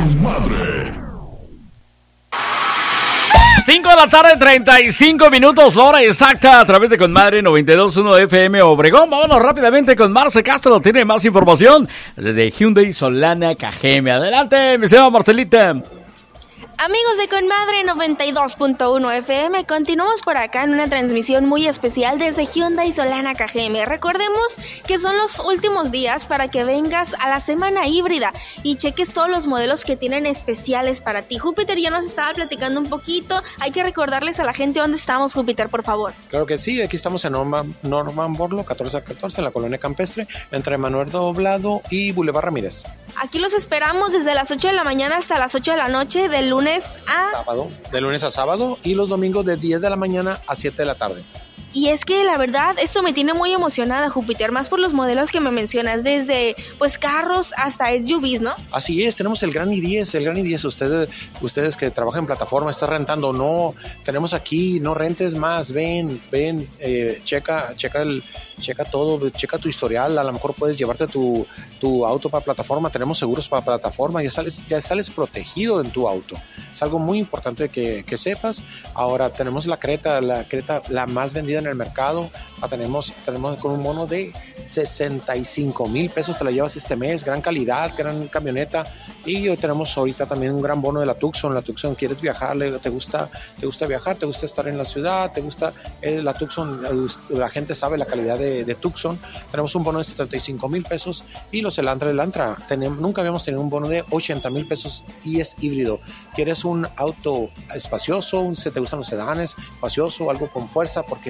con Madre. 5 de la tarde, 35 minutos, hora exacta, a través de Con Madre 92.1 FM Obregón. Vámonos rápidamente con Marce Castro, tiene más información desde Hyundai Solana Cajeme. Adelante, mi señora Marcelita. Amigos de Con Madre 92.1 FM, continuamos por acá en una transmisión muy especial desde Hyundai Solana Cajeme. Recordemos que son los últimos días para que vengas a la semana híbrida y cheques todos los modelos que tienen especiales para ti. Júpiter ya nos estaba platicando un poquito, hay que recordarles a la gente dónde estamos, Júpiter, por favor. Claro que sí, aquí estamos en Norman Borlo, 1414, en la Colonia Campestre, entre Manuel Doblado y Boulevard Ramírez. Aquí los esperamos desde las 8 de la mañana hasta las 8 de la noche, de lunes a sábado, de lunes a sábado, y los domingos de 10 de la mañana a 7 de la tarde. Y es que la verdad, esto me tiene muy emocionada, Júpiter, más por los modelos que me mencionas, desde pues carros hasta SUVs, ¿no? Así es, tenemos el Gran i10, ustedes que trabajan en plataforma, están rentando, no, tenemos aquí, no rentes más, ven, checa todo, checa tu historial, a lo mejor puedes llevarte tu auto para plataforma, tenemos seguros para plataforma, ya sales protegido en tu auto, es algo muy importante que sepas. Ahora tenemos la Creta, la más vendida en el mercado, la tenemos con un bono de 65,000 pesos, te la llevas este mes, gran calidad, gran camioneta. Y hoy tenemos ahorita también un gran bono de la Tucson. ¿Quieres viajar? ¿Te gusta viajar? ¿Te gusta estar en la ciudad? ¿Te gusta la Tucson? La gente sabe la calidad de Tucson. Tenemos un bono de 75,000 pesos y los Elantra. Nunca habíamos tenido un bono de 80,000 pesos y es híbrido. ¿Quieres un auto espacioso? ¿Te gustan los sedanes? Espacioso, algo con fuerza, porque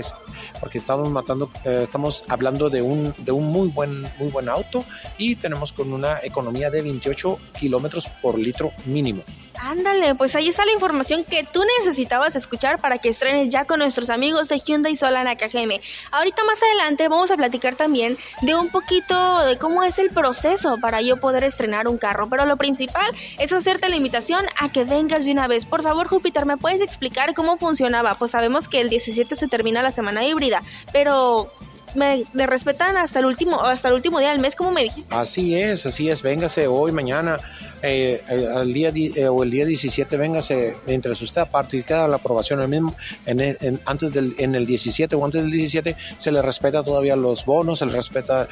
estamos hablando de un muy buen auto, y tenemos con una economía de 28 kilómetros por litro mínimo. Ándale, pues ahí está la información que tú necesitabas escuchar para que estrenes ya con nuestros amigos de Hyundai Solana Cajeme. Ahorita más adelante vamos a platicar también de un poquito de cómo es el proceso para yo poder estrenar un carro, pero lo principal es hacerte la invitación a que vengas de una vez. Por favor, Júpiter, ¿me puedes explicar cómo funcionaba? Pues sabemos que el 17 se termina la semana híbrida, pero me respetan hasta el último día del mes, como me dijiste. Así es, véngase hoy, mañana, el día 17, véngase, mientras usted a partir de la aprobación el mismo, en el 17 o antes del 17, se le respeta todavía los bonos, se le respeta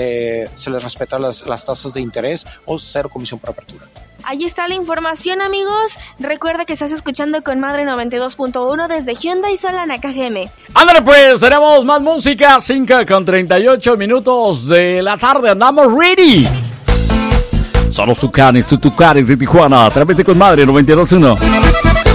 las tasas de interés o cero comisión por apertura. Ahí está la información, amigos. Recuerda que estás escuchando Con Madre 92.1 desde Hyundai Solana Cajeme. Ándale pues, tenemos más música, 5:38 minutos de la tarde, andamos ready. Son los Tucanes de Tijuana, a través de Con Madre 92.1.